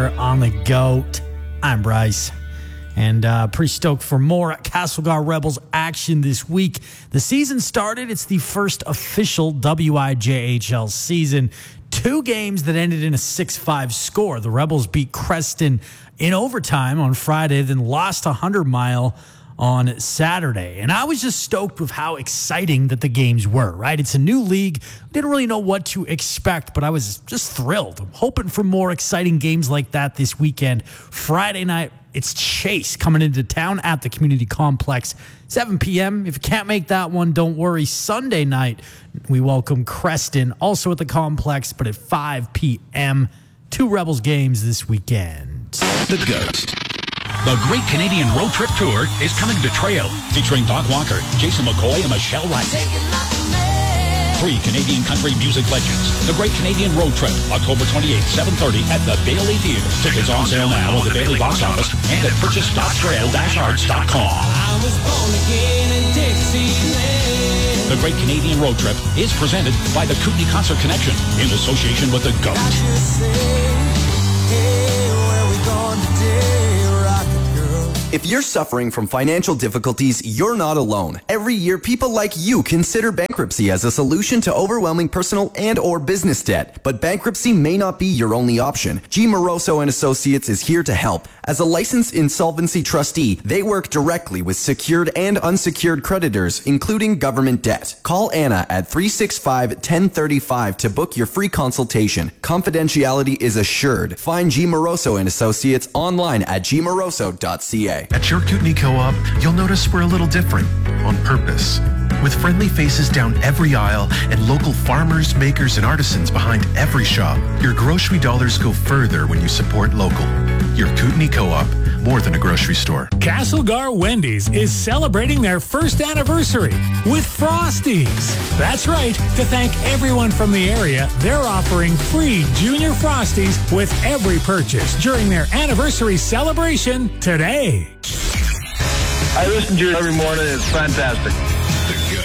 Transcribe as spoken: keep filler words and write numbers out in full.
On the GOAT. I'm Bryce. And uh, pretty stoked for more Castlegar Rebels action this week. The season started. It's the first official W I J H L season. Two games that ended in a six five score. The Rebels beat Creston in overtime on Friday, then lost a hundred mile on Saturday. And I was just stoked with how exciting that the games were, right? It's a new league. Didn't really know what to expect, but I was just thrilled. I'm hoping for more exciting games like that this weekend. Friday night, it's Chase coming into town at the Community Complex, seven p.m. If you can't make that one, don't worry. Sunday night, we welcome Creston, also at the Complex, but at five p.m. Two Rebels games this weekend. The GOAT. The Great Canadian Road Trip Tour is coming to Trail, featuring Doc Walker, Jason McCoy, and Michelle Wright. Three Canadian country music legends. The Great Canadian Road Trip, October twenty-eighth, seven thirty at the Bailey Theatre. Tickets on sale now at the Bailey box office and at purchase dot trail dash arts dot com. The Great Canadian Road Trip is presented by the Kootenai Concert Connection in association with the GOAT. If you're suffering from financial difficulties, you're not alone. Every year, people like you consider bankruptcy as a solution to overwhelming personal and or business debt. But bankruptcy may not be your only option. G. Moroso and Associates is here to help. As a licensed insolvency trustee, they work directly with secured and unsecured creditors, including government debt. Call Anna at three six five, one oh three five to book your free consultation. Confidentiality is assured. Find G. Moroso and Associates online at g moroso dot c a. At your Kootenai Co-op, you'll notice we're a little different, on purpose. With friendly faces down every aisle and local farmers, makers, and artisans behind every shop, your grocery dollars go further when you support local. Your Kootenai Co-op, more than a grocery store. Castlegar Wendy's is celebrating their first anniversary with Frosties. That's right. To thank everyone from the area, they're offering free Junior Frosties with every purchase during their anniversary celebration today. I listen to you every morning. It's fantastic.